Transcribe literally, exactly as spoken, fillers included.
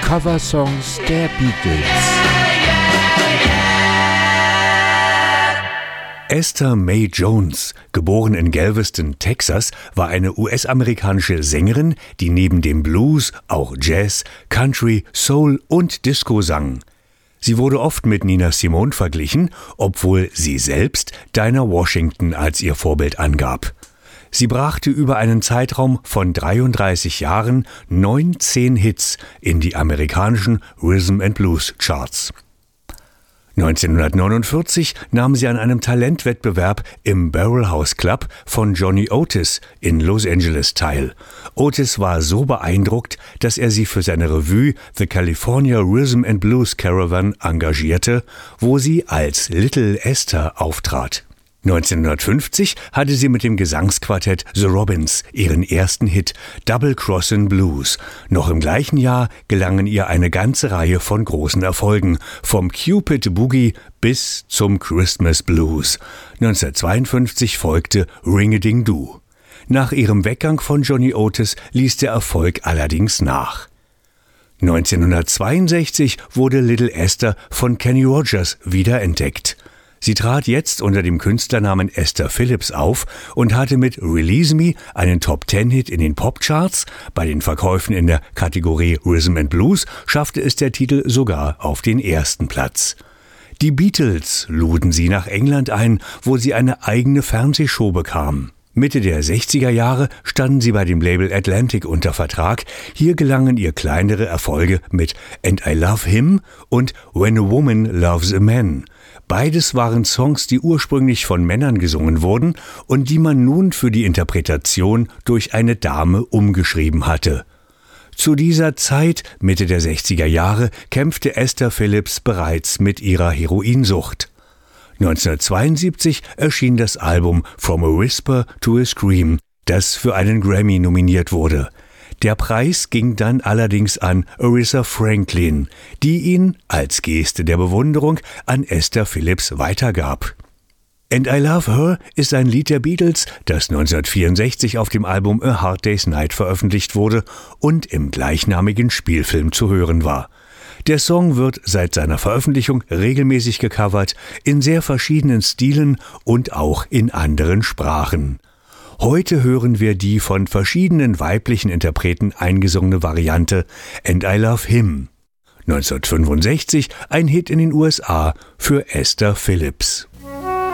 Coversongs der Beatles. Esther Mae Jones, geboren in Galveston, Texas, war eine U S-amerikanische Sängerin, die neben dem Blues auch Jazz, Country, Soul und Disco sang. Sie wurde oft mit Nina Simone verglichen, obwohl sie selbst Dinah Washington als ihr Vorbild angab. Sie brachte über einen Zeitraum von dreiunddreißig Jahren neunzehn Hits in die amerikanischen Rhythm and Blues Charts. neunzehnhundertneunundvierzig nahm sie an einem Talentwettbewerb im Barrel House Club von Johnny Otis in Los Angeles teil. Otis war so beeindruckt, dass er sie für seine Revue The California Rhythm and Blues Caravan engagierte, wo sie als Little Esther auftrat. neunzehnhundertfünfzig hatte sie mit dem Gesangsquartett The Robins ihren ersten Hit Double Crossin' Blues. Noch im gleichen Jahr gelangen ihr eine ganze Reihe von großen Erfolgen, vom Cupid Boogie bis zum Christmas Blues. neunzehnhundertzweiundfünfzig folgte Ring-a-Ding-Doo. Nach ihrem Weggang von Johnny Otis ließ der Erfolg allerdings nach. neunzehnhundertzweiundsechzig wurde Little Esther von Kenny Rogers wiederentdeckt. Sie trat jetzt unter dem Künstlernamen Esther Phillips auf und hatte mit Release Me einen Top-Ten-Hit in den Popcharts. Bei den Verkäufen in der Kategorie Rhythm and Blues schaffte es der Titel sogar auf den ersten Platz. Die Beatles luden sie nach England ein, wo sie eine eigene Fernsehshow bekam. Mitte der sechziger Jahre standen sie bei dem Label Atlantic unter Vertrag. Hier gelangen ihr kleinere Erfolge mit And I Love Him und When a Woman Loves a Man. Beides waren Songs, die ursprünglich von Männern gesungen wurden und die man nun für die Interpretation durch eine Dame umgeschrieben hatte. Zu dieser Zeit, Mitte der sechziger Jahre, kämpfte Esther Phillips bereits mit ihrer Heroinsucht. neunzehnhundertzweiundsiebzig erschien das Album From a Whisper to a Scream, das für einen Grammy nominiert wurde. Der Preis ging dann allerdings an Aretha Franklin, die ihn als Geste der Bewunderung an Esther Phillips weitergab. And I Love Her ist ein Lied der Beatles, das neunzehnhundertvierundsechzig auf dem Album A Hard Day's Night veröffentlicht wurde und im gleichnamigen Spielfilm zu hören war. Der Song wird seit seiner Veröffentlichung regelmäßig gecovert, in sehr verschiedenen Stilen und auch in anderen Sprachen. Heute hören wir die von verschiedenen weiblichen Interpreten eingesungene Variante And I Love Him. neunzehnhundertfünfundsechzig ein Hit in den U S A für Esther Phillips.